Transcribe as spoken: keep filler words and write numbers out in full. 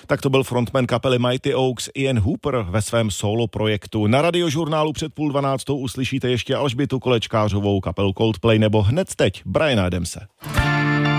Tak to byl frontman kapely Mighty Oaks Ian Hooper ve svém solo projektu. Na Radiožurnálu před půl dvanáctou uslyšíte ještě Alžbětu Kolečkářovou, kapelu Coldplay nebo hned teď Briana Adamse.